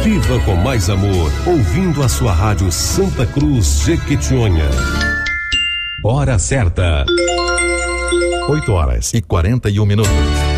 Viva com mais amor, ouvindo a sua rádio Santa Cruz Jequitinhonha. Hora certa. 8h41.